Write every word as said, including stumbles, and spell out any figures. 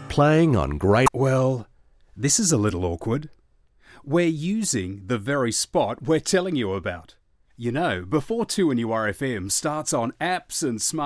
playing on great... Well, this is a little awkward. We're using the very spot we're telling you about. You know, before two N U R F M starts on apps and smart